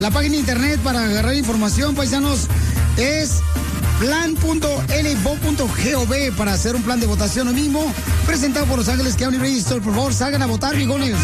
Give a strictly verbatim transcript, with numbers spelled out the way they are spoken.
La página de internet para agarrar información, paisanos, es plan punto l v o punto gov para hacer un plan de votación hoy mismo, presentado por Los Ángeles County Register. Por favor, salgan a votar, migones.